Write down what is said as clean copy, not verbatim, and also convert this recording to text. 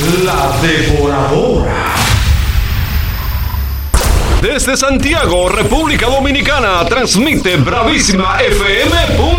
La Devoradora. Desde Santiago, República Dominicana, transmite Bravísima FM.